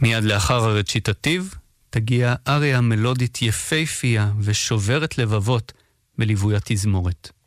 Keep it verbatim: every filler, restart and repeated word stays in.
מיד לאחר הרציטטיב תגיע אריה מלודית יפהפייה ושוברת לבבות בליווי התזמורת.